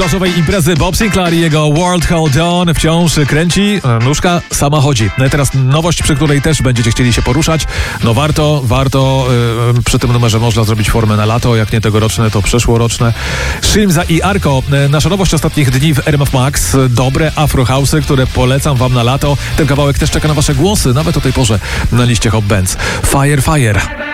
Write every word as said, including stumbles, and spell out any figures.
Czasowej imprezy Bob Sinclair i jego World Hold On wciąż kręci, nóżka sama chodzi. Teraz nowość, przy której też będziecie chcieli się poruszać. No warto, warto, yy, przy tym numerze można zrobić formę na lato, jak nie tegoroczne, to przyszłoroczne. Shimza i Arko, yy, nasza nowość ostatnich dni w R M F Max. Dobre afro house'y, które polecam wam na lato. Ten kawałek też czeka na wasze głosy, nawet o tej porze na liście Hot Bands. Fire, fire.